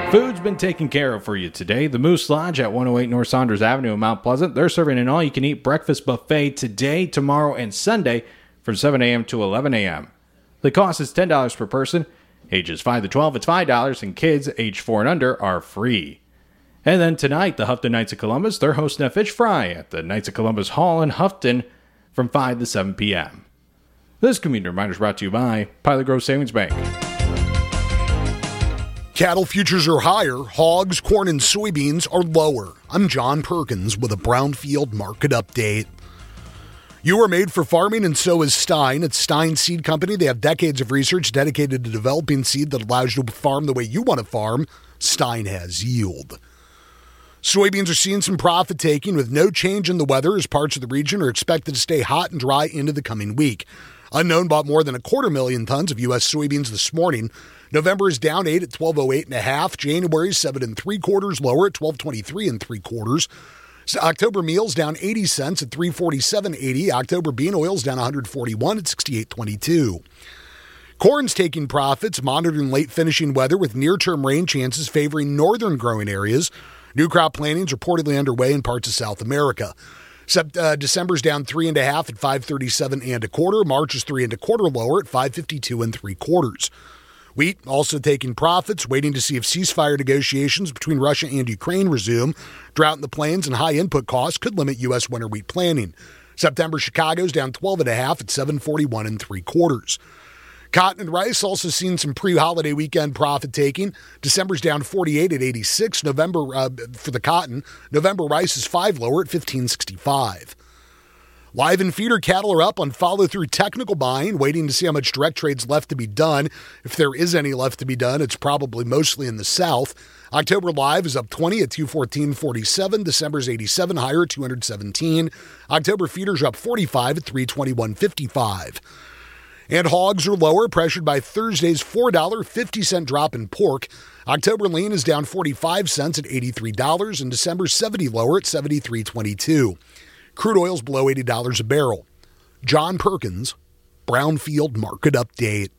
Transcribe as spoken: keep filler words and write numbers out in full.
Food's been taken care of for you today. The Moose Lodge at one oh eight North Saunders Avenue in Mount Pleasant. They're serving an all-you-can-eat breakfast buffet today, tomorrow, and Sunday from seven a.m. to eleven a.m. The cost is ten dollars per person. Ages five to twelve, it's five dollars, and kids age four and under are free. And then tonight, the Houghton Knights of Columbus, they're hosting a fish fry at the Knights of Columbus Hall in Houghton from five to seven p.m. This community reminder is brought to you by Pilot Grove Savings Bank. Cattle futures are higher, hogs, corn, and soybeans are lower. I'm John Perkins with a Brownfield Market Update. You are made for farming, and so is Stein. It's Stein Seed Company. They have decades of research dedicated to developing seed that allows you to farm the way you want to farm. Stein has yield. Soybeans are seeing some profit taking with no change in the weather as parts of the region are expected to stay hot and dry into the coming week. Unknown bought more than a quarter million tons of U S soybeans this morning. November is down eight at twelve oh eight and a half. January is seven and three quarters lower at twelve twenty-three and three quarters. So October meal's down eighty cents at three forty-seven eighty. October bean oil's down one hundred forty-one at sixty-eight twenty-two. Corn's taking profits, monitoring late finishing weather with near-term rain chances favoring northern growing areas. New crop planting is reportedly underway in parts of South America. Except uh, December's down three and a half at five thirty-seven and a quarter. March is three and a quarter lower at five fifty-two and three quarters. Wheat also taking profits, waiting to see if ceasefire negotiations between Russia and Ukraine resume. Drought in the plains and high input costs could limit U S winter wheat planting. September Chicago's down twelve and a half at seven forty-one and three quarters. Cotton and rice also seen some pre-holiday weekend profit taking. December's down forty-eight at eighty-six. November uh, for the cotton. November rice is five lower at fifteen sixty-five. Live and feeder cattle are up on follow-through technical buying, waiting to see how much direct trade's left to be done. If there is any left to be done, it's probably mostly in the south. October live is up twenty at two fourteen forty-seven. December's eighty-seven higher at two seventeen. October feeders are up forty-five at three twenty-one fifty-five. And hogs are lower, pressured by Thursday's four dollars and fifty cents drop in pork. October lean is down forty-five cents at eighty-three dollars, and December's seventy lower at seventy-three twenty-two. Crude oil's below eighty dollars a barrel. John Perkins, Brownfield Market Update.